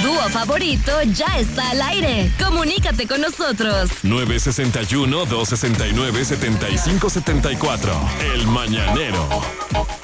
dúo favorito ya está al aire. Comunícate con nosotros. 961-269-7574. El Mañanero.